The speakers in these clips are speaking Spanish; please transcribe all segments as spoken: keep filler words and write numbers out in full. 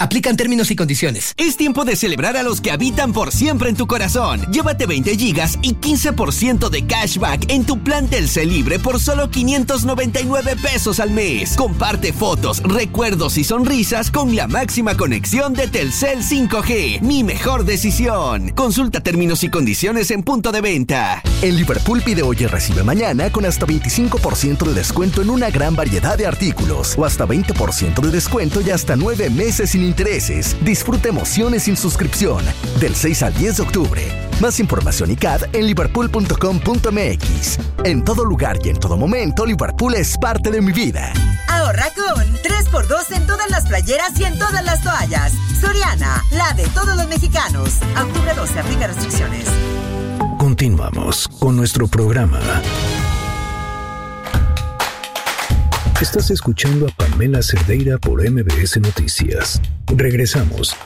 Aplican términos y condiciones. Es tiempo de celebrar a los que habitan por siempre en tu corazón. Llévate veinte gigas y quince por ciento de cashback en tu plan Telcel Libre por solo quinientos noventa y nueve pesos al mes. Comparte fotos, recuerdos y sonrisas con la máxima conexión de Telcel cinco G. Mi mejor decisión. Consulta términos y condiciones en punto de venta. En Liverpool pide hoy y recibe mañana con hasta veinticinco por ciento de descuento en una gran variedad de artículos o hasta veinte por ciento de descuento y hasta nueve meses sin intereses. Disfruta emociones sin suscripción. Del seis al diez de octubre. Más información y C A D en liverpool punto com punto m x. En todo lugar y en todo momento, Liverpool es parte de mi vida. Ahorra con tres por dos en todas las playeras y en todas las toallas. Soriana, la de todos los mexicanos. A octubre doce, aplica restricciones. Continuamos con nuestro programa. Estás escuchando a Pamela Cerdeira por M B S Noticias. Regresamos.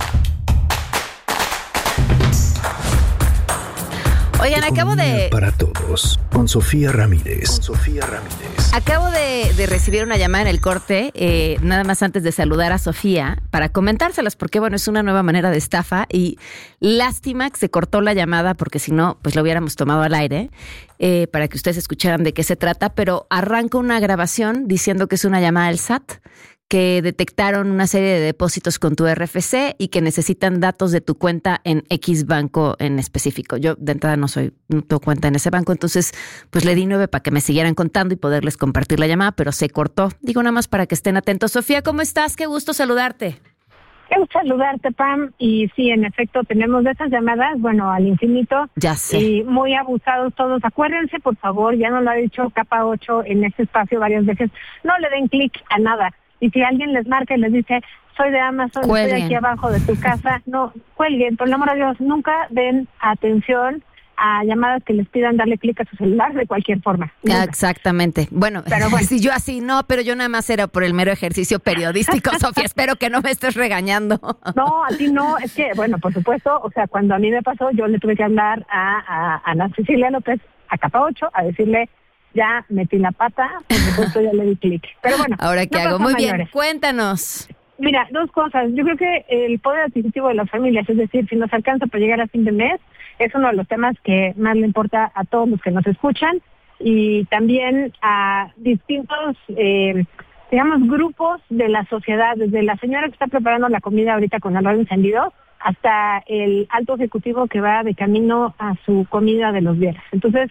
Oigan, acabo de... Para todos, con Sofía Ramírez. Con Sofía Ramírez. Acabo de, de recibir una llamada en el corte, eh, nada más antes de saludar a Sofía, para comentárselas, porque bueno, es una nueva manera de estafa y lástima que se cortó la llamada, porque si no, pues lo hubiéramos tomado al aire, eh, para que ustedes escucharan de qué se trata, pero arranca una grabación diciendo que es una llamada del S A T, que detectaron una serie de depósitos con tu R F C y que necesitan datos de tu cuenta en X banco en específico. Yo de entrada no soy, no tengo cuenta en ese banco, entonces pues le di nueve para que me siguieran contando y poderles compartir la llamada, pero se cortó. Digo nada más para que estén atentos. Sofía, ¿cómo estás? Qué gusto saludarte. Qué gusto saludarte, Pam. Y sí, en efecto, tenemos de esas llamadas, bueno, al infinito. Ya sé. Y muy abusados todos. Acuérdense, por favor, ya nos lo ha dicho Capa ocho en este espacio varias veces, no le den clic a nada. Y si alguien les marca y les dice, soy de Amazon, Cuelguen. estoy aquí abajo de tu casa, no, cuelguen, por el amor de Dios, nunca den atención a llamadas que les pidan darle clic a su celular de cualquier forma. Nunca. Exactamente. Bueno, pero bueno. Si yo así no, pero yo nada más era por el mero ejercicio periodístico, Sofía, espero que no me estés regañando. No, a ti no, es que, bueno, por supuesto, o sea, cuando a mí me pasó, yo le tuve que hablar a, a, a Ana Cecilia López, a Capa ocho, a decirle, ya metí la pata, por supuesto ya le di clic. Pero bueno. ¿Ahora qué no hago? Muy mayores. bien, cuéntanos. Mira, dos cosas. Yo creo que el poder adquisitivo de las familias, es decir, si nos alcanza para llegar a fin de mes, es uno de los temas que más le importa a todos los que nos escuchan y también a distintos, eh, digamos, grupos de la sociedad, desde la señora que está preparando la comida ahorita con el radio encendido hasta el alto ejecutivo que va de camino a su comida de los viernes. Entonces,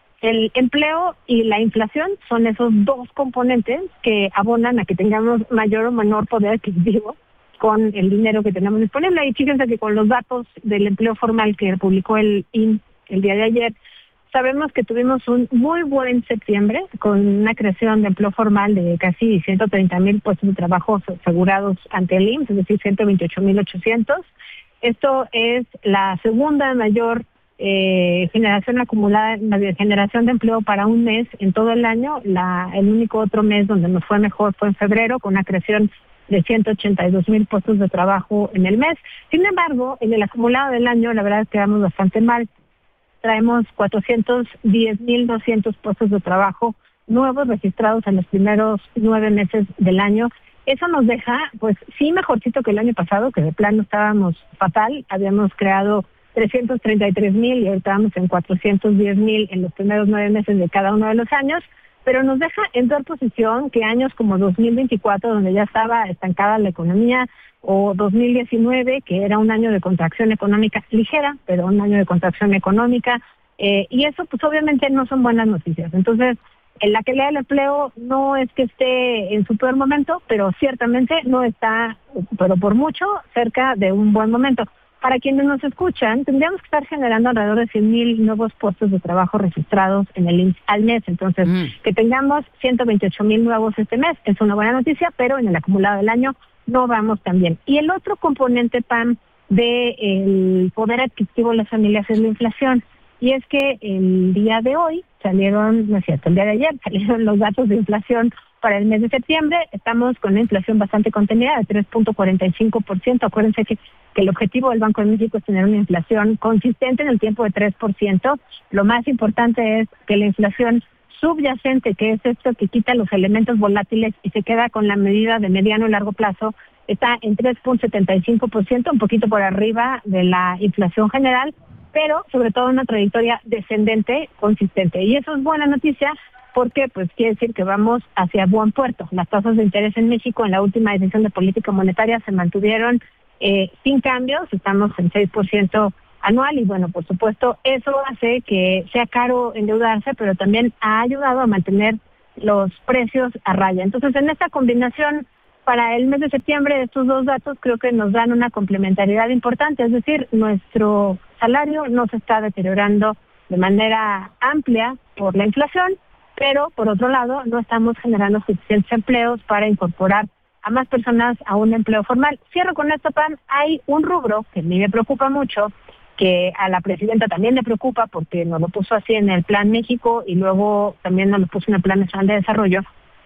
el empleo y la inflación son esos dos componentes que abonan a que tengamos mayor o menor poder adquisitivo con el dinero que tenemos disponible. Y fíjense que con los datos del empleo formal que publicó el I N E el día de ayer, sabemos que tuvimos un muy buen septiembre con una creación de empleo formal de casi ciento treinta mil puestos de trabajo asegurados ante el I M S S, es decir, ciento veintiocho mil ochocientos. Esto es la segunda mayor Eh, generación acumulada, la generación de empleo para un mes en todo el año. La, el único otro mes donde nos fue mejor fue en febrero, con una creación de ciento ochenta y dos mil puestos de trabajo en el mes. Sin embargo, en el acumulado del año, la verdad es que vamos bastante mal. Traemos cuatrocientos diez mil doscientos puestos de trabajo nuevos registrados en los primeros nueve meses del año. Eso nos deja, pues sí, mejorcito que el año pasado, que de plano estábamos fatal. Habíamos creado trescientos treinta y tres mil y ahorita estamos en cuatrocientos diez mil en los primeros nueve meses de cada uno de los años, pero nos deja en peor posición que años como dos mil veinticuatro, donde ya estaba estancada la economía, o dos mil diecinueve, que era un año de contracción económica ligera, pero un año de contracción económica, eh, y eso pues obviamente no son buenas noticias. Entonces, en la calidad del empleo no es que esté en su peor momento, pero ciertamente no está, pero por mucho, cerca de un buen momento. Para quienes nos escuchan, tendríamos que estar generando alrededor de cien mil nuevos puestos de trabajo registrados en el I M S S al mes. Entonces, mm. que tengamos ciento veintiocho mil nuevos este mes es una buena noticia, pero en el acumulado del año no vamos tan bien. Y el otro componente, Pam, del poder adquisitivo de las familias es la inflación. Y es que el día de hoy salieron, no es cierto, el día de ayer salieron los datos de inflación para el mes de septiembre. Estamos con una inflación bastante contenida de tres punto cuarenta y cinco por ciento. Acuérdense que, que el objetivo del Banco de México es tener una inflación consistente en el tiempo de tres por ciento. Lo más importante es que la inflación subyacente, que es esto que quita los elementos volátiles y se queda con la medida de mediano y largo plazo, está en tres punto setenta y cinco por ciento, un poquito por arriba de la inflación general, pero sobre todo una trayectoria descendente consistente. Y eso es buena noticia porque pues quiere decir que vamos hacia buen puerto. Las tasas de interés en México en la última decisión de política monetaria se mantuvieron eh, sin cambios, estamos en seis por ciento anual y bueno, por supuesto, eso hace que sea caro endeudarse, pero también ha ayudado a mantener los precios a raya. Entonces, en esta combinación, para el mes de septiembre, estos dos datos creo que nos dan una complementariedad importante, es decir, nuestro salario no se está deteriorando de manera amplia por la inflación, pero por otro lado, no estamos generando suficientes empleos para incorporar a más personas a un empleo formal. Cierro con esto, Pam, hay un rubro que a mí me preocupa mucho, que a la presidenta también le preocupa porque nos lo puso así en el Plan México y luego también nos lo puso en el Plan Nacional de Desarrollo,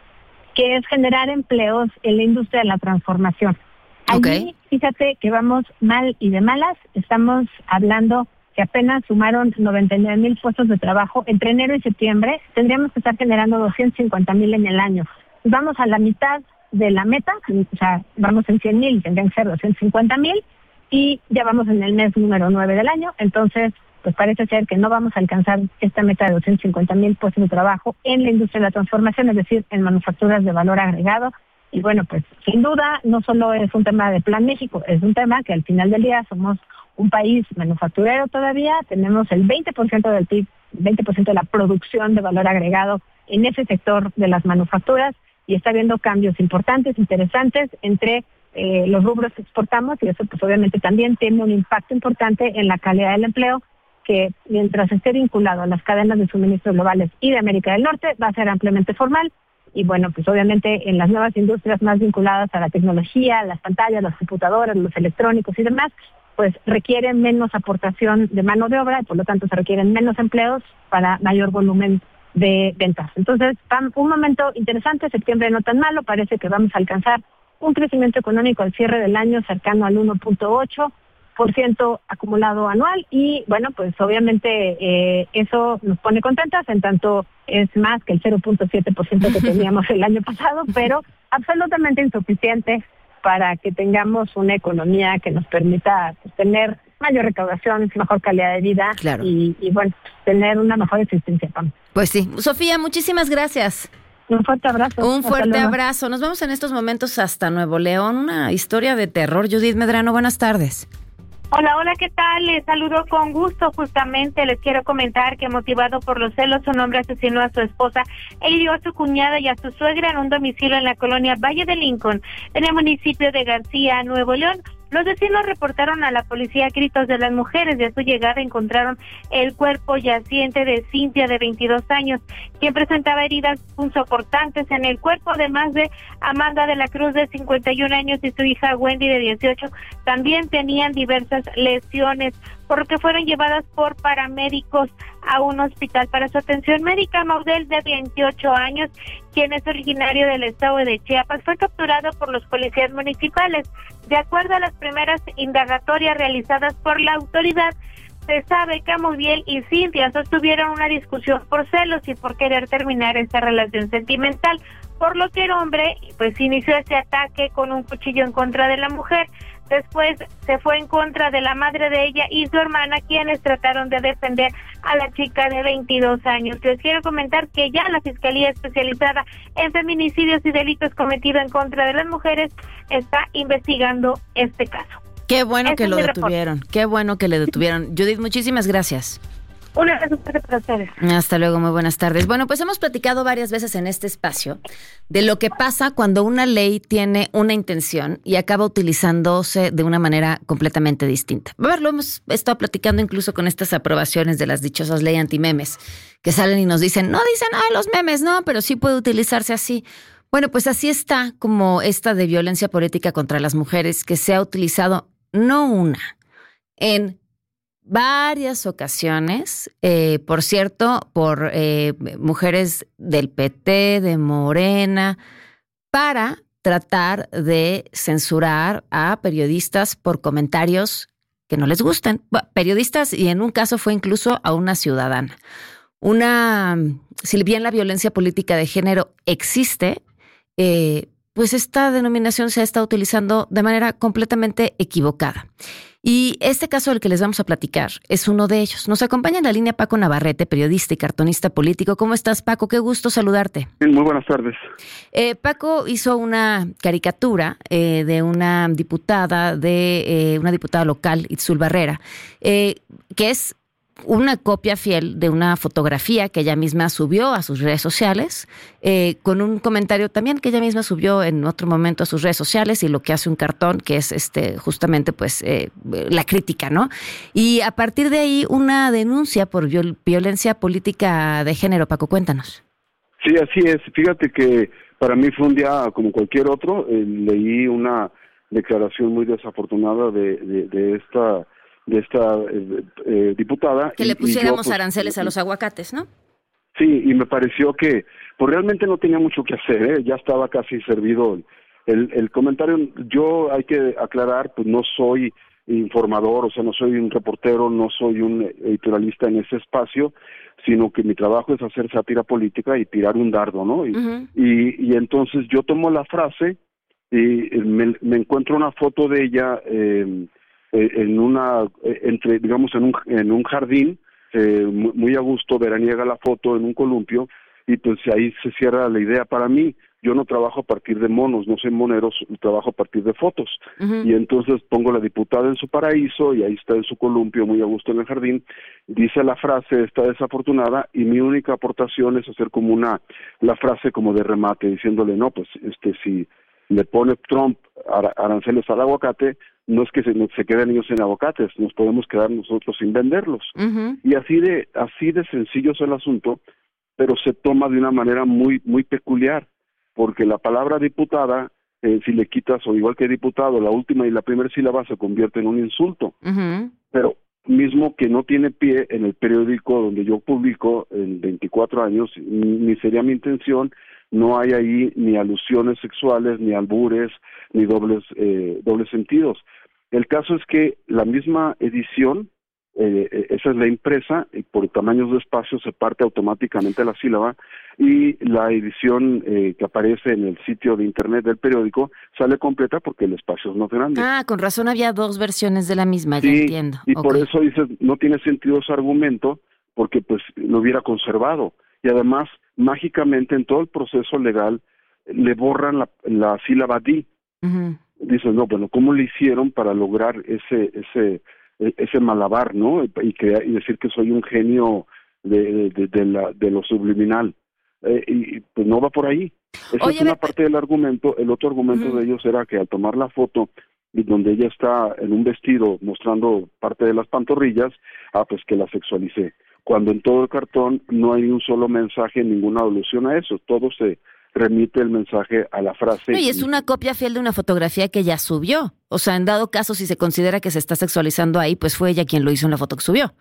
que es generar empleos en la industria de la transformación. Okay. Allí, fíjate que vamos mal y de malas, estamos hablando que apenas sumaron noventa y nueve mil puestos de trabajo entre enero y septiembre, tendríamos que estar generando doscientos cincuenta mil en el año. Vamos a la mitad de la meta, o sea, vamos en cien mil, tendrían que ser doscientos cincuenta mil, y ya vamos en el mes número nueve del año, entonces pues parece ser que no vamos a alcanzar esta meta de doscientos cincuenta mil puestos de trabajo en la industria de la transformación, es decir, en manufacturas de valor agregado. Y bueno, pues sin duda no solo es un tema de Plan México, es un tema que al final del día somos un país manufacturero todavía, tenemos el veinte por ciento del P I B, veinte por ciento de la producción de valor agregado en ese sector de las manufacturas y está habiendo cambios importantes, interesantes entre Eh, los rubros que exportamos y eso pues obviamente también tiene un impacto importante en la calidad del empleo que mientras esté vinculado a las cadenas de suministro globales y de América del Norte va a ser ampliamente formal y bueno pues obviamente en las nuevas industrias más vinculadas a la tecnología, las pantallas, las computadoras, los electrónicos y demás pues requieren menos aportación de mano de obra y por lo tanto se requieren menos empleos para mayor volumen de ventas. Entonces un momento interesante, septiembre no tan malo, parece que vamos a alcanzar un crecimiento económico al cierre del año cercano al uno punto ocho por ciento acumulado anual y bueno, pues obviamente eh, eso nos pone contentas, en tanto es más que el cero punto siete por ciento que teníamos el año pasado, pero absolutamente insuficiente para que tengamos una economía que nos permita pues, tener mayor recaudación, mejor calidad de vida claro. y, y bueno, tener una mejor existencia. Pam. Pues sí. Sofía, muchísimas gracias. Un fuerte abrazo. Un fuerte abrazo. Nos vemos en estos momentos hasta Nuevo León. Una historia de terror. Judith Medrano, buenas tardes. Hola, hola, ¿qué tal? Les saludo con gusto. Justamente les quiero comentar que motivado por los celos, un hombre asesinó a su esposa e hirió a su cuñada y a su suegra en un domicilio en la colonia Valle de Lincoln, en el municipio de García, Nuevo León. Los vecinos reportaron a la policía gritos de las mujeres y a su llegada encontraron el cuerpo yaciente de Cintia, de veintidós años, quien presentaba heridas punzocortantes en el cuerpo, además de Amanda de la Cruz, de cincuenta y un años, y su hija Wendy, de dieciocho, también tenían diversas lesiones, por lo que fueron llevadas por paramédicos a un hospital para su atención médica. Maudel, de veintiocho años, quien es originario del estado de Chiapas, fue capturado por los policías municipales. De acuerdo a las primeras indagatorias realizadas por la autoridad, se sabe que Maudel y Cintia sostuvieron una discusión por celos y por querer terminar esta relación sentimental, por lo que el hombre pues inició este ataque con un cuchillo en contra de la mujer. Después se fue en contra de la madre de ella y su hermana, quienes trataron de defender a la chica de veintidós años. Les quiero comentar que ya la Fiscalía Especializada en Feminicidios y Delitos Cometidos en contra de las Mujeres está investigando este caso. Qué bueno Ese que es lo mi detuvieron, reporte. qué bueno que le detuvieron. Judith, muchísimas gracias. Un abrazo para ustedes. Hasta luego, muy buenas tardes. Bueno, pues hemos platicado varias veces en este espacio de lo que pasa cuando una ley tiene una intención y acaba utilizándose de una manera completamente distinta. A ver, lo hemos estado platicando incluso con estas aprobaciones de las dichosas leyes antimemes, que salen y nos dicen, no dicen, ah, los memes, no, pero sí puede utilizarse así. Bueno, pues así está como esta de violencia política contra las mujeres, que se ha utilizado no una, en varias ocasiones, eh, por cierto, por eh, mujeres del P T, de Morena, para tratar de censurar a periodistas por comentarios que no les gustan. Bueno, periodistas, y en un caso fue incluso a una ciudadana. Una, si bien la violencia política de género existe, eh, pues esta denominación se ha estado utilizando de manera completamente equivocada. Y este caso del que les vamos a platicar es uno de ellos. Nos acompaña en la línea Paco Navarrete, periodista y cartonista político. ¿Cómo estás, Paco? Qué gusto saludarte. Muy buenas tardes. Eh, Paco hizo una caricatura eh, de una diputada, de eh, una diputada local, Itzul Barrera, eh, que es una copia fiel de una fotografía que ella misma subió a sus redes sociales, eh, con un comentario también que ella misma subió en otro momento a sus redes sociales, y lo que hace un cartón, que es este justamente pues eh, la crítica, ¿no? Y a partir de ahí una denuncia por viol- violencia política de género. Paco, cuéntanos. Sí, así es. Fíjate que para mí fue un día como cualquier otro. Eh, leí una declaración muy desafortunada de, de, de esta de esta eh, eh, diputada. Que le pusiéramos yo, pues, aranceles a los aguacates, ¿no? Sí, y me pareció que pues realmente no tenía mucho que hacer, ¿eh? Ya estaba casi servido el, el, el comentario. Yo, hay que aclarar, pues no soy informador, o sea, no soy un reportero, no soy un editorialista en ese espacio, sino que mi trabajo es hacer sátira política y tirar un dardo, ¿no? Y, uh-huh. y, y entonces yo tomo la frase y me, me encuentro una foto de ella eh, en una, entre, digamos, en un, en un jardín, eh, muy a gusto, veraniega la foto en un columpio, y pues ahí se cierra la idea para mí. Yo no trabajo a partir de monos, no soy monero, trabajo a partir de fotos. Uh-huh. Y entonces pongo la diputada en su paraíso, y ahí está en su columpio, muy a gusto en el jardín, dice la frase, está desafortunada, y mi única aportación es hacer como una, la frase como de remate, diciéndole, no, pues, este, si le pone Trump ar- aranceles al aguacate, no es que se, se queden ellos sin aguacates, nos podemos quedar nosotros sin venderlos. Uh-huh. Y así de, así de sencillo es el asunto, pero se toma de una manera muy, muy peculiar, porque la palabra diputada, eh, si le quitas, o igual que diputado, la última y la primera sílaba se convierte en un insulto. Uh-huh. Pero mismo que no tiene pie en el periódico donde yo publico en veinticuatro años, ni sería mi intención, no hay ahí ni alusiones sexuales, ni albures, ni dobles eh, dobles sentidos. El caso es que la misma edición, eh, esa es la impresa, y por tamaños de espacio se parte automáticamente la sílaba, y la edición eh, que aparece en el sitio de internet del periódico sale completa porque el espacio es más grande. Ah, con razón había dos versiones de la misma, ya sí, entiendo. Y okay. Por eso dices, no tiene sentido ese argumento, porque pues lo hubiera conservado. Y además, mágicamente en todo el proceso legal le borran la, la sílaba di. Uh-huh. Dices, no, bueno, ¿cómo le hicieron para lograr ese ese ese malabar, no? Y, que, y decir que soy un genio de, de, de, la, de lo subliminal. Eh, y pues no va por ahí. Esa Oye, es una parte del argumento. El otro argumento uh-huh. de ellos era que al tomar la foto y donde ella está en un vestido mostrando parte de las pantorrillas, ah, pues que la sexualicé. Cuando en todo el cartón no hay un solo mensaje, ninguna alusión a eso, todo se remite el mensaje a la frase. No, y es una copia fiel de una fotografía que ella subió. O sea, en dado caso, si se considera que se está sexualizando ahí, pues fue ella quien lo hizo en la foto que subió.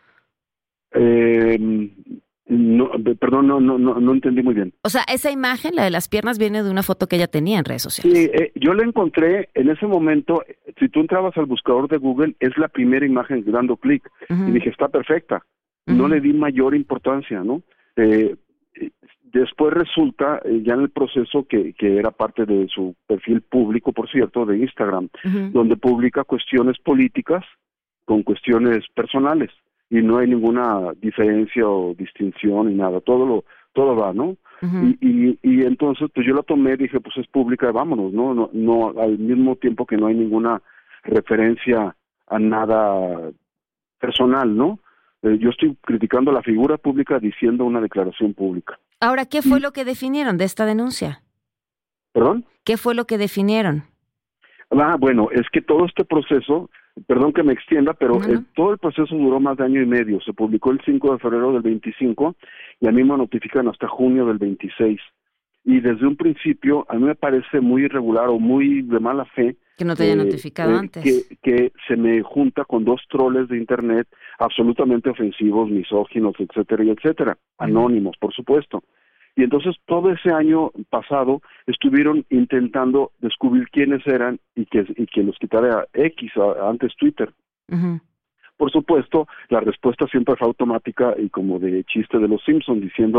Eh, no, perdón, no, no, no, no entendí muy bien. O sea, esa imagen, la de las piernas, viene de una foto que ella tenía en redes sociales. Sí, eh, yo la encontré en ese momento. Si tú entrabas al buscador de Google, es la primera imagen dando clic. Uh-huh. Y dije, está perfecta. Uh-huh. No le di mayor importancia, ¿no? Eh, después resulta, eh, ya en el proceso, que, que era parte de su perfil público, por cierto, de Instagram, uh-huh. donde publica cuestiones políticas con cuestiones personales. Y no hay ninguna diferencia o distinción ni nada. Todo lo todo va, ¿no? Uh-huh. Y, y, y entonces, pues yo la tomé y dije, pues es pública, vámonos, ¿no? No, no al mismo tiempo que no hay ninguna referencia a nada personal, ¿no? Eh, yo estoy criticando la figura pública diciendo una declaración pública. Ahora, ¿qué fue y, lo que definieron de esta denuncia? ¿Perdón? ¿Qué fue lo que definieron? Ah, bueno, es que todo este proceso, perdón que me extienda, pero uh-huh. el, todo el proceso duró más de año y medio. Se publicó el cinco de febrero del veinticinco y a mí me notifican hasta junio del veintiséis. Y desde un principio a mí me parece muy irregular o muy de mala fe que no te haya eh, notificado eh, antes. Que, que se me junta con dos troles de internet absolutamente ofensivos, misóginos, etcétera, y etcétera, uh-huh. anónimos, por supuesto. Y entonces todo ese año pasado estuvieron intentando descubrir quiénes eran y que, y que los quitara X, antes Twitter. Uh-huh. Por supuesto, la respuesta siempre fue automática y como de chiste de los Simpsons, diciendo,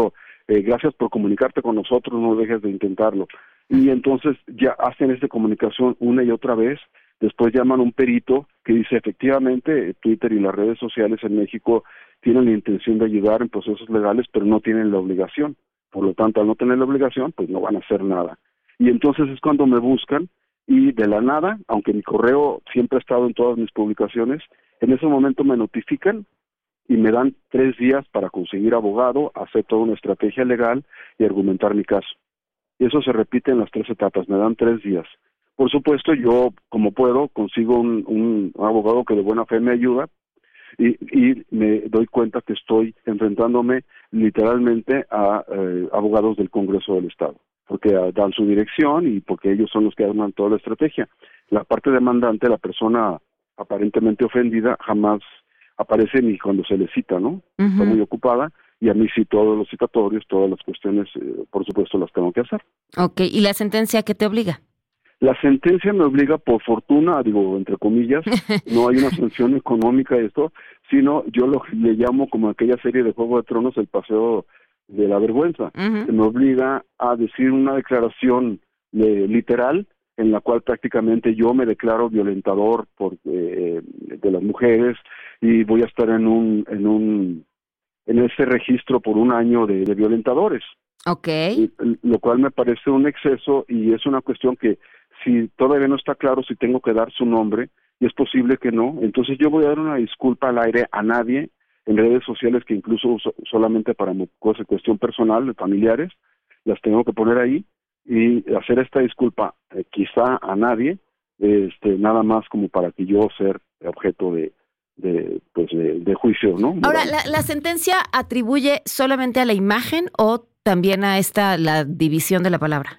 eh, gracias por comunicarte con nosotros, no dejes de intentarlo. Y entonces ya hacen esta comunicación una y otra vez, después llaman a un perito que dice, efectivamente, Twitter y las redes sociales en México tienen la intención de ayudar en procesos legales, pero no tienen la obligación. Por lo tanto, al no tener la obligación, pues no van a hacer nada. Y entonces es cuando me buscan, y de la nada, aunque mi correo siempre ha estado en todas mis publicaciones, en ese momento me notifican y me dan tres días para conseguir abogado, hacer toda una estrategia legal y argumentar mi caso. Y eso se repite en las tres etapas, me dan tres días. Por supuesto, yo, como puedo, consigo un, un abogado que de buena fe me ayuda y, y me doy cuenta que estoy enfrentándome literalmente a eh, abogados del Congreso del Estado, porque uh, dan su dirección y porque ellos son los que arman toda la estrategia. La parte demandante, la persona aparentemente ofendida, jamás aparece ni cuando se le cita, ¿no? Uh-huh. Está muy ocupada, y a mí sí todos los citatorios, todas las cuestiones, eh, por supuesto, las tengo que hacer. Ok, ¿y la sentencia qué te obliga? La sentencia me obliga, por fortuna, digo, entre comillas, no hay una sanción económica de esto, sino yo lo le llamo, como aquella serie de Juego de Tronos, el paseo de la vergüenza. Uh-huh. Que me obliga a decir una declaración eh, literal, en la cual prácticamente yo me declaro violentador por, eh, de las mujeres, y voy a estar en un en un en ese registro por un año de, de violentadores. Okay. Y, lo cual me parece un exceso, y es una cuestión que si todavía no está claro si tengo que dar su nombre, y es posible que no, entonces yo voy a dar una disculpa al aire a nadie en redes sociales, que incluso uso solamente para cosas, cuestión personal, de familiares, las tengo que poner ahí, y hacer esta disculpa eh, quizá a nadie, este nada más como para que yo ser objeto de de pues de, de juicio, ¿no? Ahora, ¿la, la sentencia atribuye solamente a la imagen o también a esta la división de la palabra?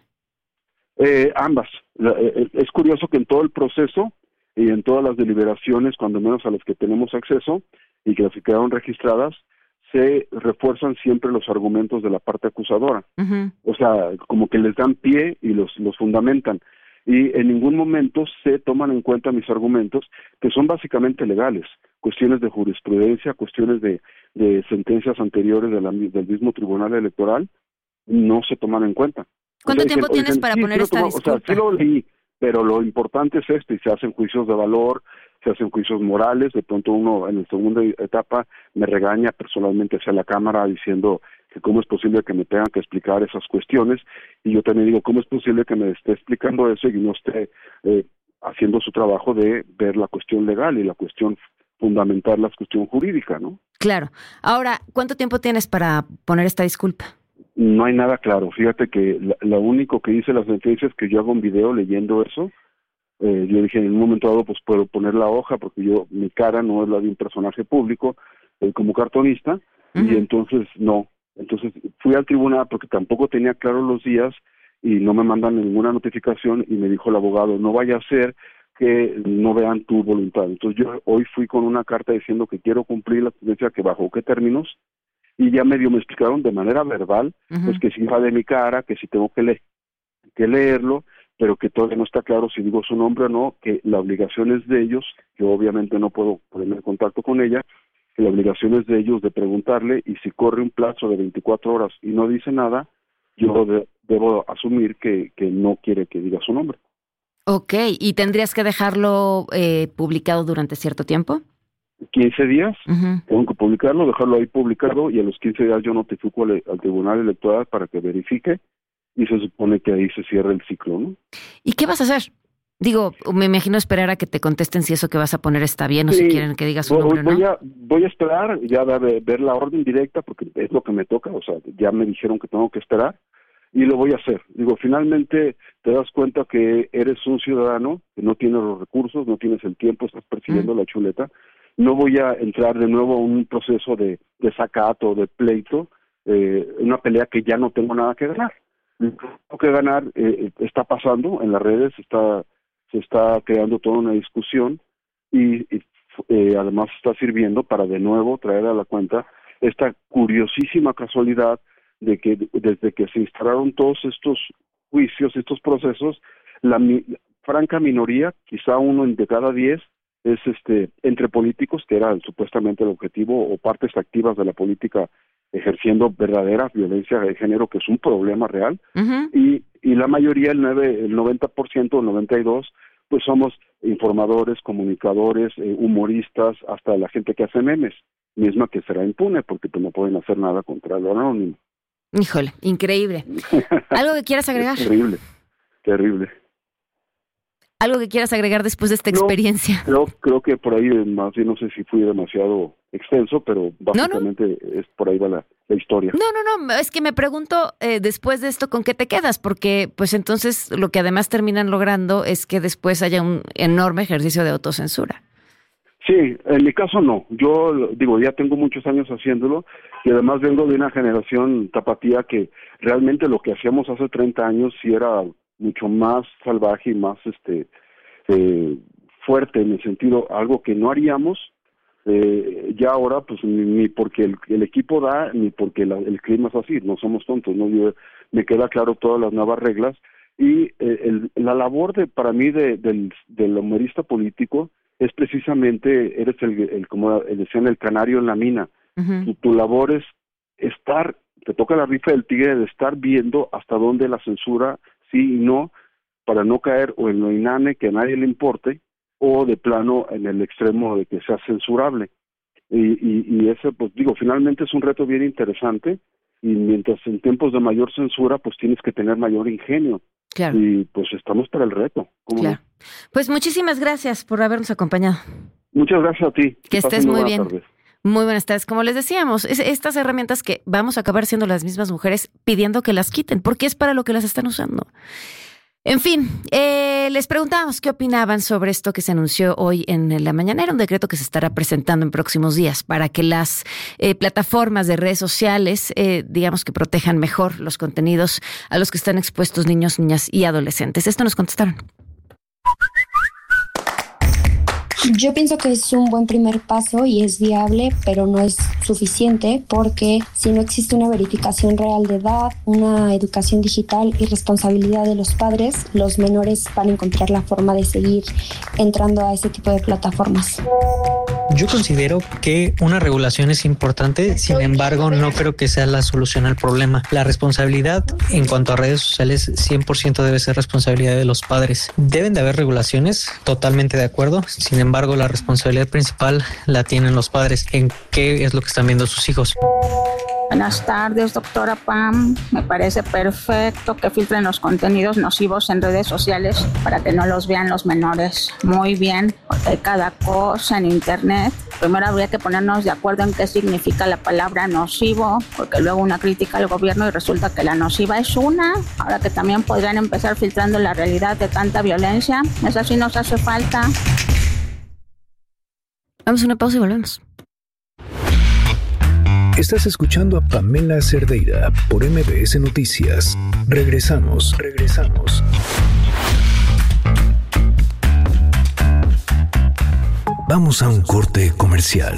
Eh, ambas. La, eh, es curioso que en todo el proceso y en todas las deliberaciones, cuando menos a las que tenemos acceso y que las que quedaron registradas, se refuerzan siempre los argumentos de la parte acusadora. Uh-huh. O sea, como que les dan pie y los, los fundamentan. Y en ningún momento se toman en cuenta mis argumentos, que son básicamente legales, cuestiones de jurisprudencia, cuestiones de, de sentencias anteriores de la, del mismo Tribunal Electoral, no se toman en cuenta. ¿Cuánto o sea, tiempo dicen, tienes dicen, para sí, poner sí esta tomo, disculpa? O sea, sí lo leí, pero lo importante es esto, y se hacen juicios de valor, se hacen juicios morales. De pronto uno en la segunda etapa me regaña personalmente hacia la Cámara diciendo que cómo es posible que me tengan que explicar esas cuestiones, y yo también digo, cómo es posible que me esté explicando eso y no esté eh, haciendo su trabajo de ver la cuestión legal y la cuestión fundamental, la cuestión jurídica, ¿no? Claro. Ahora, ¿cuánto tiempo tienes para poner esta disculpa? No hay nada claro. Fíjate que la, lo único que dice la sentencia es que yo hago un video leyendo eso. Eh, yo dije, en un momento dado, pues puedo poner la hoja, porque yo, mi cara no es la de un personaje público, eh, como cartonista, uh-huh. Y entonces no. Entonces fui al tribunal porque tampoco tenía claro los días y no me mandan ninguna notificación, y me dijo el abogado, no vaya a ser que no vean tu voluntad. Entonces yo hoy fui con una carta diciendo que quiero cumplir la sentencia, que bajo qué términos, y ya medio me explicaron de manera verbal, uh-huh. Pues que si va de mi cara, que si tengo que, le- que leerlo, pero que todavía no está claro si digo su nombre o no, que la obligación es de ellos, yo obviamente no puedo ponerme en contacto con ella, que la obligación es de ellos de preguntarle, y si corre un plazo de veinticuatro horas y no dice nada, yo de, debo asumir que, que no quiere que diga su nombre. Ok, ¿y tendrías que dejarlo eh, publicado durante cierto tiempo? quince días, uh-huh. Tengo que publicarlo, dejarlo ahí publicado, y a los quince días yo notifico al, al Tribunal Electoral para que verifique, y se supone que ahí se cierra el ciclo, ¿no? ¿Y qué vas a hacer? Digo, me imagino esperar a que te contesten si eso que vas a poner está bien, o sí, si quieren que digas su voy, nombre o no. Voy a, voy a esperar, ya a ver, ver la orden directa, porque es lo que me toca, o sea, ya me dijeron que tengo que esperar, y lo voy a hacer. Digo, finalmente te das cuenta que eres un ciudadano, que no tienes los recursos, no tienes el tiempo, estás persiguiendo mm. la chuleta. No voy a entrar de nuevo a un proceso de desacato, de pleito, eh, una pelea que ya no tengo nada que ganar. Lo que tengo que ganar eh, está pasando en las redes, está se está creando toda una discusión, y, y eh, además está sirviendo para de nuevo traer a la cuenta esta curiosísima casualidad de que desde que se instalaron todos estos juicios, estos procesos, la mi, franca minoría, quizá uno de cada diez, es este entre políticos, que era supuestamente el objetivo, o partes activas de la política ejerciendo verdadera violencia de género, que es un problema real, Uh-huh. y, y la mayoría, el, nueve, el noventa por ciento, el noventa y dos por ciento, pues somos informadores, comunicadores, eh, humoristas, hasta la gente que hace memes, misma que será impune, porque pues no pueden hacer nada contra lo anónimo. Híjole, increíble. ¿Algo que quieras agregar? Terrible, terrible. ¿Algo que quieras agregar después de esta No, experiencia? Creo, creo que por ahí, más bien no sé si fui demasiado extenso, pero básicamente no, no. es por ahí va la, la historia. No, no, no, es que me pregunto eh, después de esto con qué te quedas, porque pues entonces lo que además terminan logrando es que después haya un enorme ejercicio de autocensura. Sí, en mi caso no. Yo digo, ya tengo muchos años haciéndolo y además vengo de una generación tapatía que realmente lo que hacíamos hace treinta años sí era mucho más salvaje y más este eh, fuerte, en el sentido, algo que no haríamos eh, ya ahora, pues ni, ni porque el, el equipo da, ni porque la, el clima es así, no somos tontos, no Yo, me queda claro todas las nuevas reglas y eh, el, la labor de para mí de, del, del humorista político es precisamente, eres el, el como decían, el canario en la mina. Uh-huh. Tu, tu labor es estar, te toca la rifa del tigre de estar viendo hasta dónde la censura sí y no, para no caer o en lo inane que a nadie le importe, o de plano en el extremo de que sea censurable. Y, y, y ese, pues digo, finalmente es un reto bien interesante, y mientras en tiempos de mayor censura, pues tienes que tener mayor ingenio. Claro. Y pues estamos para el reto. Claro. No? Pues muchísimas gracias por habernos acompañado. Muchas gracias a ti. Que estés muy bien. Tardes. Muy buenas tardes. Como les decíamos, es estas herramientas que vamos a acabar siendo las mismas mujeres pidiendo que las quiten, porque es para lo que las están usando. En fin, eh, les preguntábamos qué opinaban sobre esto que se anunció hoy en la mañanera, un decreto que se estará presentando en próximos días para que las eh, plataformas de redes sociales, eh, digamos que protejan mejor los contenidos a los que están expuestos niños, niñas y adolescentes. Esto nos contestaron. Yo pienso que es un buen primer paso y es viable, pero no es suficiente porque si no existe una verificación real de edad, una educación digital y responsabilidad de los padres, los menores van a encontrar la forma de seguir entrando a ese tipo de plataformas. Yo considero que una regulación es importante, sin embargo, no creo que sea la solución al problema. La responsabilidad en cuanto a redes sociales cien por ciento debe ser responsabilidad de los padres. Deben de haber regulaciones, totalmente de acuerdo, sin embargo, la responsabilidad principal la tienen los padres en qué es lo que están viendo sus hijos. Buenas tardes, doctora Pam. Me parece perfecto que filtren los contenidos nocivos en redes sociales para que no los vean los menores. Muy bien, porque hay cada cosa en internet. Primero habría que ponernos de acuerdo en qué significa la palabra nocivo, porque luego una crítica al gobierno y resulta que la nociva es una. Ahora que también podrían empezar filtrando la realidad de tanta violencia. Eso sí nos hace falta. Vamos a una pausa y volvemos. Estás escuchando a Pamela Cerdeira por M B S Noticias. Regresamos, regresamos. Vamos a un corte comercial.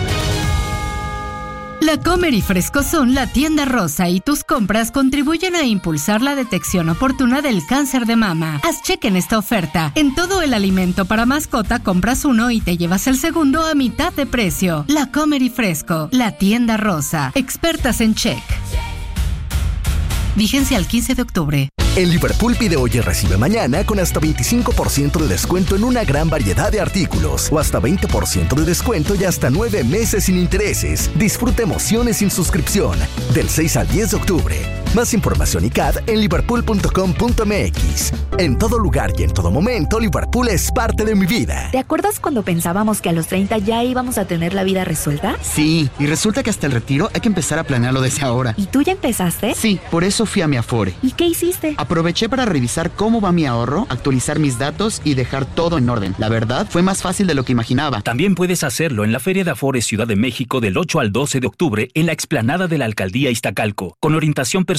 La Comer y Fresco son la tienda rosa y tus compras contribuyen a impulsar la detección oportuna del cáncer de mama. Haz cheque en esta oferta. En todo el alimento para mascota compras uno y te llevas el segundo a mitad de precio. La Comer y Fresco, la tienda rosa. Expertas en check. Vigencia al quince de octubre. En Liverpool pide hoy y recibe mañana con hasta veinticinco por ciento de descuento en una gran variedad de artículos o hasta veinte por ciento de descuento y hasta nueve meses sin intereses. Disfruta emociones sin suscripción del seis al diez de octubre. Más información y C A D en liverpool punto com punto m x. En todo lugar y en todo momento, Liverpool es parte de mi vida. ¿Te acuerdas cuando pensábamos que a los treinta ya íbamos a tener la vida resuelta? Sí, y resulta que hasta el retiro hay que empezar a planearlo desde ahora. ¿Y tú ya empezaste? Sí, por eso fui a mi Afore. ¿Y qué hiciste? Aproveché para revisar cómo va mi ahorro, actualizar mis datos y dejar todo en orden. La verdad, fue más fácil de lo que imaginaba. También puedes hacerlo en la Feria de Afore Ciudad de México del ocho al doce de octubre en la explanada de la Alcaldía Iztacalco, con orientación personal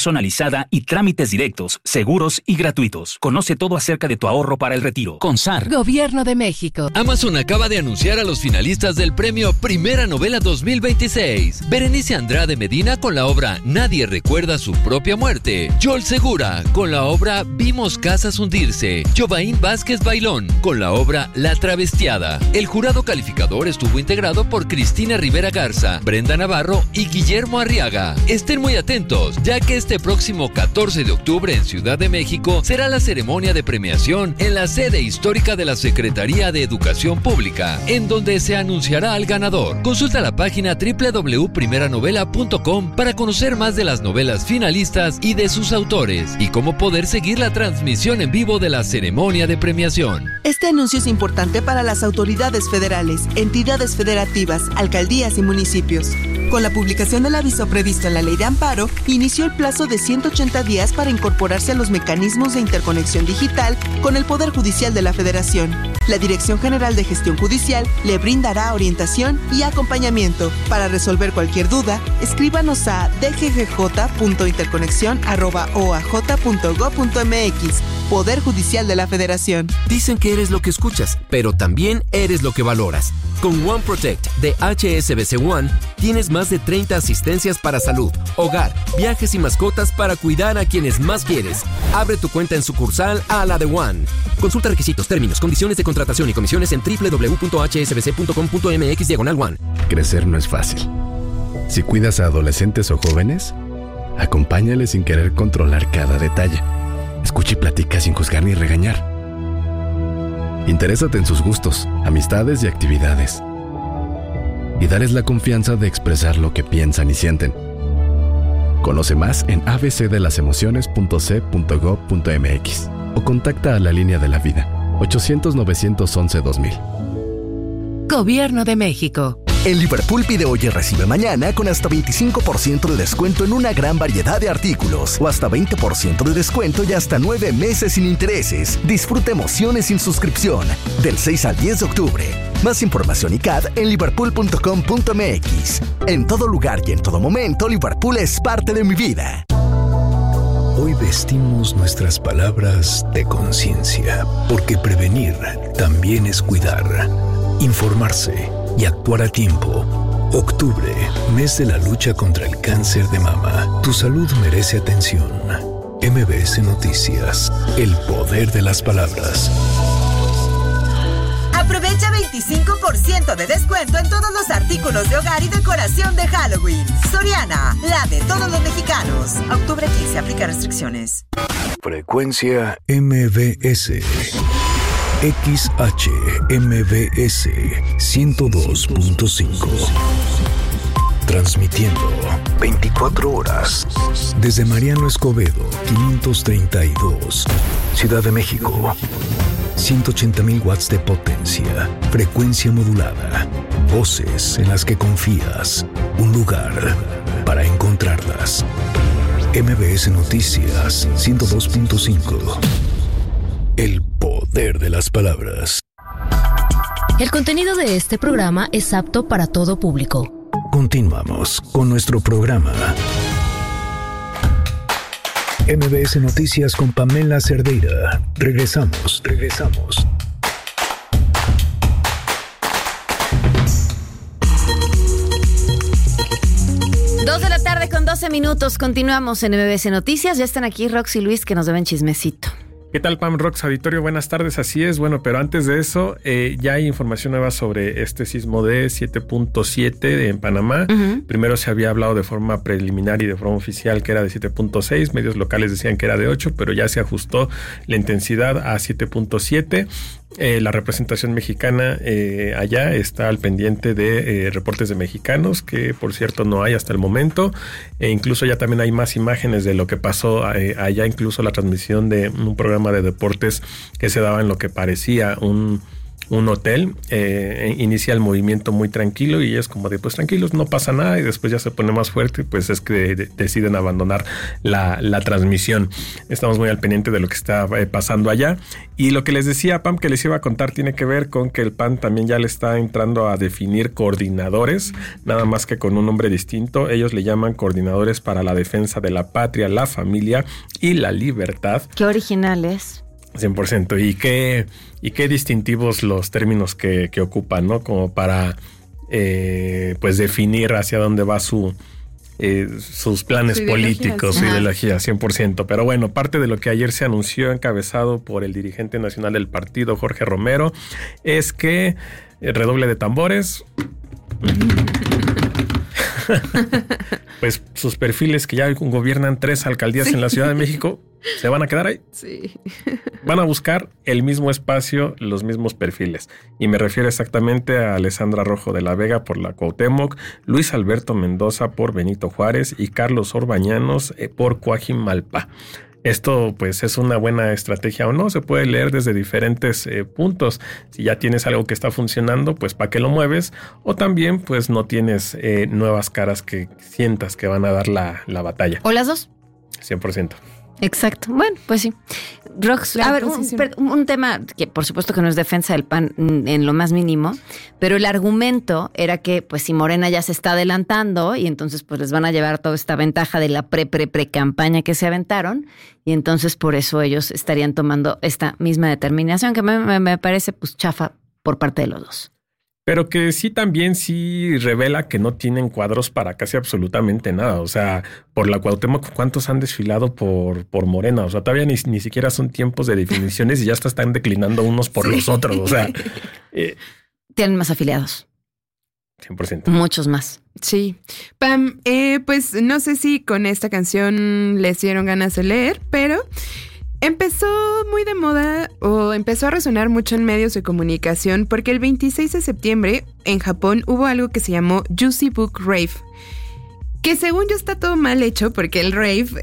personalizada y trámites directos, seguros y gratuitos. Conoce todo acerca de tu ahorro para el retiro. Con S A R. Gobierno de México. Amazon acaba de anunciar a los finalistas del premio Primera Novela dos mil veintiséis. Berenice Andrade Medina con la obra Nadie recuerda su propia muerte. Joel Segura con la obra Vimos casas hundirse. Jovaín Vázquez Bailón con la obra La Travestiada. El jurado calificador estuvo integrado por Cristina Rivera Garza, Brenda Navarro y Guillermo Arriaga. Estén muy atentos, ya que este próximo catorce de octubre en Ciudad de México será la ceremonia de premiación en la sede histórica de la Secretaría de Educación Pública, en donde se anunciará al ganador. Consulta la página doble u doble u doble u punto primera novela punto com para conocer más de las novelas finalistas y de sus autores, y cómo poder seguir la transmisión en vivo de la ceremonia de premiación. Este anuncio es importante para las autoridades federales, entidades federativas, alcaldías y municipios. Con la publicación del aviso previsto en la Ley de Amparo, inició el plazo de ciento ochenta días para incorporarse a los mecanismos de interconexión digital con el Poder Judicial de la Federación. La Dirección General de Gestión Judicial le brindará orientación y acompañamiento. Para resolver cualquier duda, escríbanos a d g g j punto interconexión arroba o a j punto gob punto m x. Poder Judicial de la Federación. Dicen que eres lo que escuchas, pero también eres lo que valoras. Con One Protect de H S B C One, tienes más de treinta asistencias para salud, hogar, viajes y mascotas para cuidar a quienes más quieres. Abre tu cuenta en sucursal a la de One. Consulta requisitos, términos, condiciones de contratación y comisiones en doble u doble u doble u punto h s b c punto com punto m x diagonal one. Crecer no es fácil. Si cuidas a adolescentes o jóvenes, acompáñales sin querer controlar cada detalle. Escucha y platica sin juzgar ni regañar. Interésate en sus gustos, amistades y actividades. Y dales la confianza de expresar lo que piensan y sienten. Conoce más en a b c de las emociones punto c punto gob punto m x o contacta a la Línea de la Vida ochocientos, novecientos once, dos mil. Gobierno de México. En Liverpool pide hoy y recibe mañana con hasta veinticinco por ciento de descuento en una gran variedad de artículos o hasta veinte por ciento de descuento y hasta nueve meses sin intereses. Disfruta emociones sin suscripción del seis al diez de octubre. Más información y C A D en liverpool punto com punto m x. En todo lugar y en todo momento, Liverpool es parte de mi vida. Hoy vestimos nuestras palabras de conciencia, porque prevenir también es cuidar, informarse y actuar a tiempo. Octubre, mes de la lucha contra el cáncer de mama. Tu salud merece atención. M B S Noticias, el poder de las palabras. Aprovecha veinticinco por ciento de descuento en todos los artículos de hogar y decoración de Halloween. Soriana, la de todos los mexicanos. Octubre quince, aplica restricciones. Frecuencia M B S. X H M B S ciento dos punto cinco. Transmitiendo veinticuatro horas desde Mariano Escobedo, quinientos treinta y dos, Ciudad de México. ciento ochenta mil watts de potencia, frecuencia modulada, voces en las que confías, un lugar para encontrarlas. M B S Noticias ciento dos punto cinco. El poder de las palabras. El contenido de este programa es apto para todo público. Continuamos con nuestro programa. M B S Noticias con Pamela Cerdeira. Regresamos, regresamos. Dos de la tarde con doce minutos. Continuamos en M B S Noticias. Ya están aquí Rox y Luis que nos deben chismecito. ¿Qué tal, Pam, Rox, auditorio? Buenas tardes, así es. Bueno, pero antes de eso, eh, ya hay información nueva sobre este sismo de siete punto siete en Panamá. Uh-huh. Primero se había hablado de forma preliminar y de forma oficial que era de siete punto seis. Medios locales decían que era de ocho, pero ya se ajustó la intensidad a siete punto siete. Eh, la representación mexicana eh, allá está al pendiente de eh, reportes de mexicanos, que por cierto no hay hasta el momento. E incluso ya también hay más imágenes de lo que pasó eh, allá, incluso la transmisión de un programa de deportes que se daba en lo que parecía un un hotel, eh, inicia el movimiento muy tranquilo y es como de pues tranquilos, no pasa nada, y después ya se pone más fuerte, pues es que de, deciden abandonar la, la transmisión. Estamos muy al pendiente de lo que está eh, pasando allá. Y lo que les decía, Pam, que les iba a contar tiene que ver con que el P A N también ya le está entrando a definir coordinadores, nada más que con un nombre distinto. Ellos le llaman coordinadores para la defensa de la patria, la familia y la libertad. Qué originales. cien por ciento. Y qué, y qué distintivos los términos que, que ocupan, ¿no? Como para eh, pues definir hacia dónde va su eh, sus planes su políticos, su ideología, cien por ciento. Pero bueno, parte de lo que ayer se anunció, encabezado por el dirigente nacional del partido, Jorge Romero, es que eh, redoble de tambores. Pues sus perfiles que ya gobiernan tres alcaldías sí. en la Ciudad de México, ¿se van a quedar ahí? Sí. Van a buscar el mismo espacio, los mismos perfiles. Y me refiero exactamente a Alessandra Rojo de la Vega por la Cuauhtémoc, Luis Alberto Mendoza por Benito Juárez y Carlos Orbañanos por Coajimalpa. Esto pues es una buena estrategia o no, se puede leer desde diferentes eh, puntos. Si ya tienes algo que está funcionando, pues ¿para qué lo mueves? O también pues no tienes eh, nuevas caras que sientas que van a dar la, la batalla. O las dos. cien por ciento. Exacto. Bueno, pues sí. Rox, a ver, un, un tema que por supuesto que no es defensa del P A N en lo más mínimo, pero el argumento era que pues si Morena ya se está adelantando y entonces pues les van a llevar toda esta ventaja de la pre-pre-pre-campaña que se aventaron y entonces por eso ellos estarían tomando esta misma determinación que me, me, me parece pues chafa por parte de los dos. Pero que sí también sí revela que no tienen cuadros para casi absolutamente nada. O sea, por la Cuauhtémoc, ¿cuántos han desfilado por, por Morena? O sea, todavía ni, ni siquiera son tiempos de definiciones y ya están declinando unos por sí. los otros. O sea, eh, tienen más afiliados. cien por ciento. Muchos más. Sí. Pam, eh, pues no sé si con esta canción les dieron ganas de leer, pero empezó muy de moda o empezó a resonar mucho en medios de comunicación porque el veintiséis de septiembre en Japón hubo algo que se llamó Juicy Book Rave, que según yo está todo mal hecho porque el rave